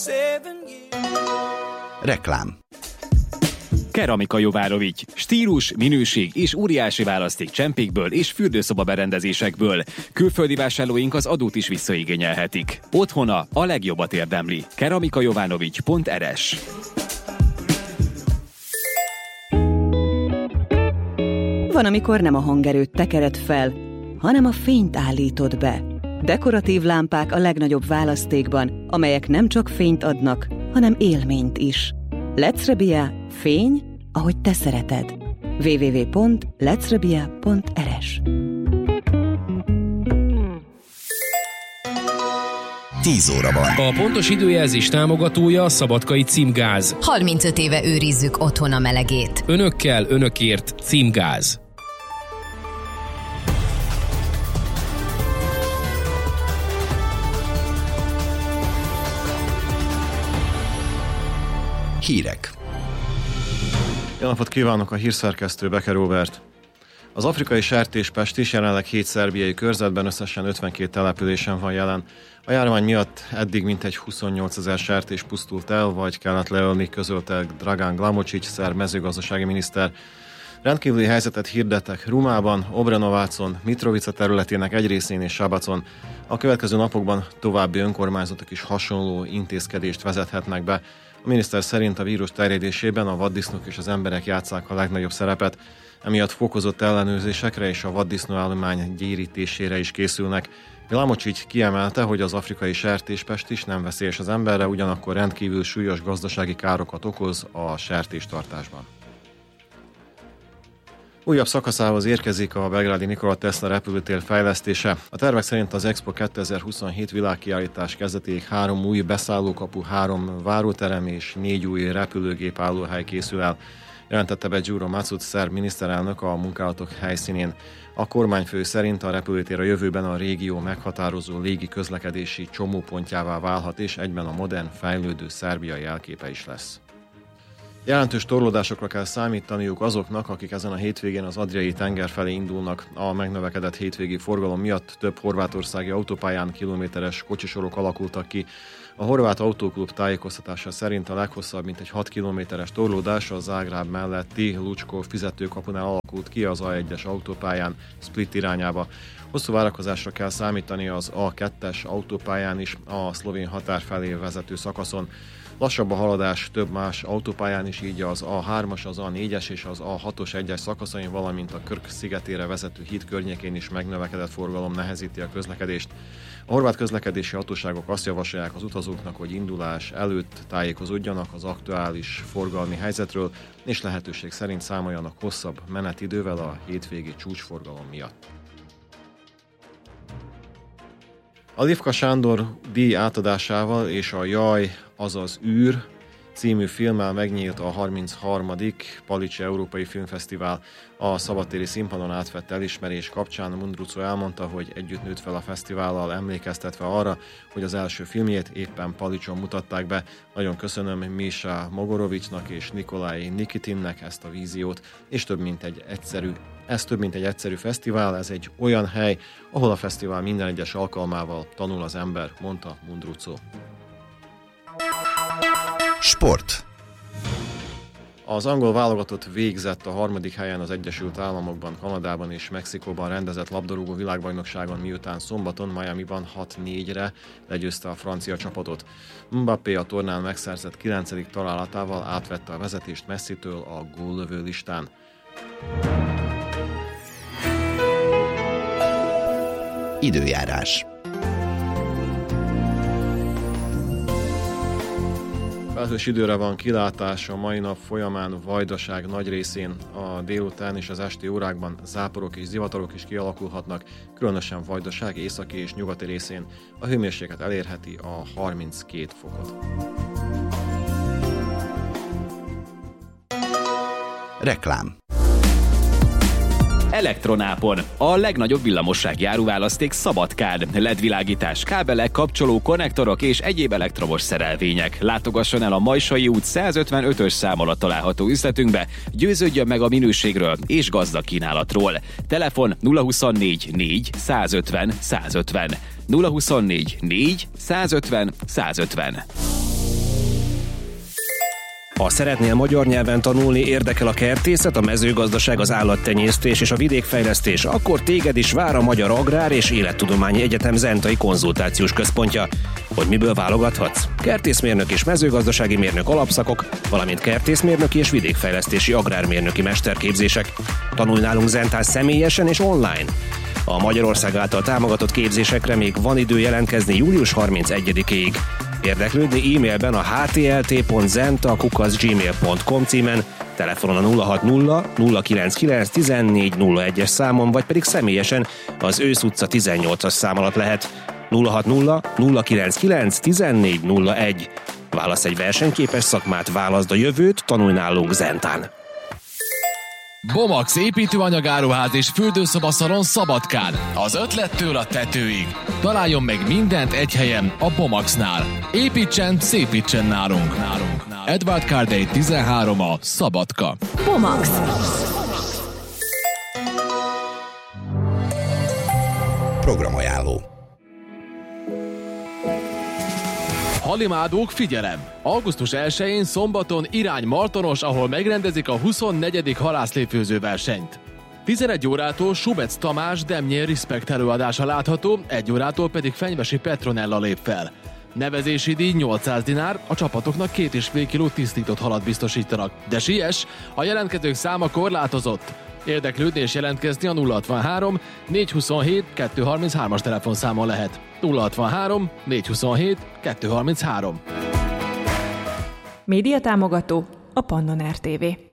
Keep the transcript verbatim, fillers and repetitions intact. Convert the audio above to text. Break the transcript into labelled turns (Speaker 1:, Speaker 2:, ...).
Speaker 1: Reklám.
Speaker 2: Keramika Jovanovics. Stílus, minőség és óriási választék csempékből és fürdőszoba berendezésekből. Külföldi vásárlóink az adót is visszaigényelhetik. Otthona a legjobbat érdemli. keramikajovanovics pont er es.
Speaker 3: Van, amikor nem a hangerőt tekered fel, hanem a fényt állítod be. Dekoratív lámpák a legnagyobb választékban, amelyek nem csak fényt adnak, hanem élményt is. Lecrebia, fény, ahogy te szereted. double-u double-u double-u pont lecrebia pont er es.
Speaker 1: tíz óra van.
Speaker 4: A pontos időjelzés támogatója a Szabadkai Címgáz.
Speaker 5: harmincöt éve őrizzük otthon a melegét.
Speaker 4: Önökkel, önökért Címgáz.
Speaker 1: Hírek.
Speaker 6: Jó napot kívánok, a hírszerkesztő Becker Róbert. Az afrikai sertéspest is jelenleg hét szerbiai körzetben összesen ötvenkét településen van jelen. A járvány miatt eddig mintegy huszonnyolcezer sertés pusztult el, vagy kellett leölni, közölte Dragan Glamocic, szerb mezőgazdasági miniszter. Rendkívüli helyzetet hirdettek Rumában, Obrenovacon, Mitrovica területének egy részén és Sabacon. A következő napokban további önkormányzatok is hasonló intézkedést vezethetnek be. A miniszter szerint a vírus terjedésében a vaddisznók és az emberek játsszák a legnagyobb szerepet, emiatt fokozott ellenőrzésekre és a vaddisznóállomány gyérítésére is készülnek. Glamocic kiemelte, hogy az afrikai sertéspest is nem veszélyes az emberre, ugyanakkor rendkívül súlyos gazdasági károkat okoz a sertéstartásban. Újabb szakaszához érkezik a belgrádi Nikola Tesla repülőtér fejlesztése. A tervek szerint az Expo kétezer-huszonhét világkiállítás kezdetéig három új beszállókapu, három váróterem és négy új repülőgép állóhely készül el, jelentette be Gyuro Macuc szerb miniszterelnök a munkálatok helyszínén. A kormányfő szerint a repülőtér a jövőben a régió meghatározó légi közlekedési csomópontjává válhat, és egyben a modern, fejlődő Szerbia jelképe is lesz. Jelentős torlódásokra kell számítaniuk azoknak, akik ezen a hétvégén az Adriai tenger felé indulnak. A megnövekedett hétvégi forgalom miatt több horvátországi autópályán kilométeres kocsisorok alakultak ki. A Horvát Autóklub tájékoztatása szerint a leghosszabb mintegy hat kilométeres torlódás a Zágráb melletti Lucskó fizetőkapunál alakult ki az á egyes autópályán Split irányába. Hosszú várakozásra kell számítani az á kettes autópályán is, a szlovén határ felé vezető szakaszon. Lassabb a haladás több más autópályán is, így az á hármas, az á négyes és az á hatos egyes szakaszain, valamint a Krk szigetére vezető híd környékén is megnövekedett forgalom nehezíti a közlekedést. A horvát közlekedési hatóságok azt javasolják az utazóknak, hogy indulás előtt tájékozódjanak az aktuális forgalmi helyzetről, és lehetőség szerint számoljanak hosszabb menetidővel a hétvégi csúcsforgalom miatt. A Lifka Sándor díj átadásával és a Jaj, azaz űr című filmmel megnyílt a harmincharmadik Palicsi Európai Filmfesztivál. A szabadtéri színpadon átvett elismerés kapcsán Mundruczó elmondta, hogy együtt nőtt fel a fesztivállal, emlékeztetve arra, hogy az első filmjét éppen Palicson mutatták be. Nagyon köszönöm Misha Mogorovicsnak és Nikolaj Nikitinnek ezt a víziót, és több mint egy egyszerű Ez több mint egy egyszerű fesztivál, ez egy olyan hely, ahol a fesztivál minden egyes alkalmával tanul az ember, mondta Mundruczó.
Speaker 1: Sport.
Speaker 6: Az angol válogatott végzett a harmadik helyen az Egyesült Államokban, Kanadában és Mexikóban rendezett labdarúgó világbajnokságon, miután szombaton Miamiban hat négyre legyőzte a francia csapatot. Mbappé a tornán megszerzett kilencedik találatával átvette a vezetést Messitől a góllövő listán.
Speaker 1: Időjárás.
Speaker 6: Felhős időre van kilátás, a mai nap folyamán Vajdaság nagy részén a délután és az esti órákban záporok és zivatarok is kialakulhatnak, különösen Vajdaság északi és nyugati részén a hőmérséklet elérheti a harminckét fokot.
Speaker 1: Reklám.
Speaker 2: Elektronápon. A legnagyobb villamossági áruválaszték Szabadkán. el é dé világítás, kábelek, kapcsoló, konnektorok és egyéb elektromos szerelvények. Látogasson el a Majsai út százötvenötös szám alatt található üzletünkbe, győződjön meg a minőségről és gazdag kínálatról. Telefon nulla huszonnégy négy százötven százötven. nulla huszonnégy négy százötven százötven.
Speaker 4: Ha szeretnél magyar nyelven tanulni, érdekel a kertészet, a mezőgazdaság, az állattenyésztés és a vidékfejlesztés, akkor téged is vár a Magyar Agrár és Élettudományi Egyetem Zentai Konzultációs Központja. Hogy miből válogathatsz? Kertészmérnök és mezőgazdasági mérnök alapszakok, valamint kertészmérnöki és vidékfejlesztési agrármérnöki mesterképzések. Tanulj nálunk Zentán személyesen és online. A Magyarország által támogatott képzésekre még van idő jelentkezni július harmincegyedikéig. Érdeklődni e-mailben a h t l t pont zenta kukac gmail pont com címen, telefonon a nulla hat nulla nulla kilenc kilenc tizennégy nulla egyes számon, vagy pedig személyesen az Ősz utca tizennyolcas szám alatt lehet. nulla hat nulla nulla kilenc kilenc tizennégy nulla egy. Válasz egy versenyképes szakmát, válaszd a jövőt, tanulj nálunk Zentán.
Speaker 7: Bomax építőanyagáruház és fürdőszobaszalon Szabadkán. Az ötlettől a tetőig. Találjon meg mindent egy helyen, a Bomaxnál. Építsen, szépítsen nálunk. nálunk. Edward Cardey tizenhárom a Szabadka.
Speaker 8: Bomax.
Speaker 1: Programajánló.
Speaker 7: Halimádók, figyelem! augusztus elsején szombaton irány Martonos, ahol megrendezik a huszonnegyedik halászlépfőző versenyt. tizenegy órától Subec Tamás Demnyér Respect előadása látható, egy órától pedig Fenyvesi Petronella lép fel. Nevezési díj nyolcszáz dinár, a csapatoknak két és fél kiló tisztított halat biztosítanak. De siess, a jelentkezők száma korlátozott. Érdeklődni és jelentkezni a nulla hatvanhárom négyszázhuszonhét kettőszázharminchárom-as telefonszámon lehet. nulla hatvanhárom négyszázhuszonhét kettőszázharminchárom.
Speaker 8: Média támogató a Pannon er té vé.